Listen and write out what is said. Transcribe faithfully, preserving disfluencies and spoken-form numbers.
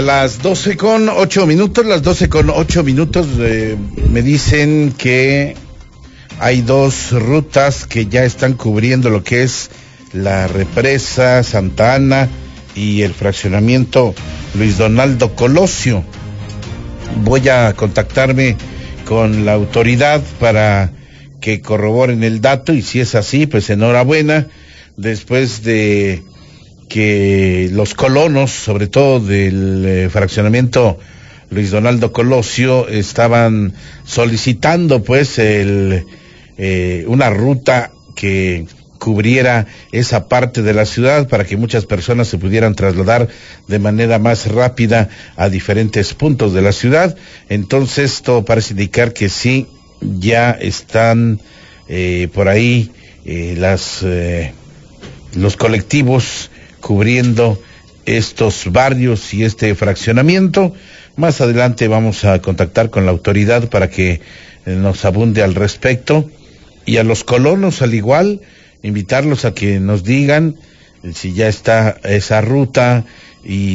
Las doce con ocho minutos, las doce con ocho minutos, eh, me dicen que hay dos rutas que ya están cubriendo lo que es la represa Santa Ana y el fraccionamiento Luis Donaldo Colosio. Voy a contactarme con la autoridad para que corroboren el dato, y si es así, pues enhorabuena, después de que los colonos, sobre todo del eh, fraccionamiento Luis Donaldo Colosio, estaban solicitando pues el eh, una ruta que cubriera esa parte de la ciudad para que muchas personas se pudieran trasladar de manera más rápida a diferentes puntos de la ciudad. Entonces todo parece indicar que sí, ya están eh, por ahí eh, las eh, los colectivos cubriendo estos barrios y este fraccionamiento. Más adelante vamos a contactar con la autoridad para que nos abunde al respecto, y a los colonos al igual, invitarlos a que nos digan si ya está esa ruta y